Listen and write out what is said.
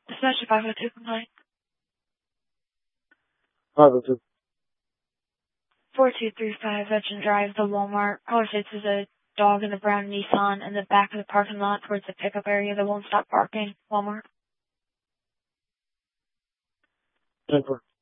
Dispatch 502 complaint. 502. 4235 Veteran Drive, the Walmart. Caller states there's a dog in the brown Nissan in the back of the parking lot towards the pickup area that won't stop barking. Walmart. 10-4.